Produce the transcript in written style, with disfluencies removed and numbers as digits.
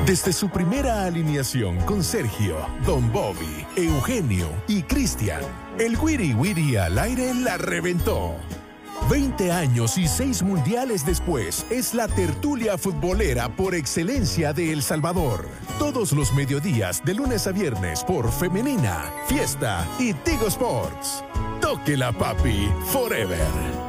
Desde su primera alineación con Sergio, Don Bobby, Eugenio y Cristian, el Wiri Wiri al aire la reventó. 20 años y 6 mundiales después, es la tertulia futbolera por excelencia de El Salvador. Todos los mediodías, de lunes a viernes, por Femenina, Fiesta y Tigo Sports. Tóquela, papi, forever.